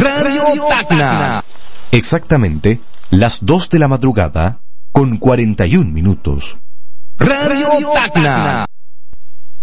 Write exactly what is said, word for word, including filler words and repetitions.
Radio Tacna. Exactamente las dos de la madrugada con cuarenta y un minutos. Radio Tacna.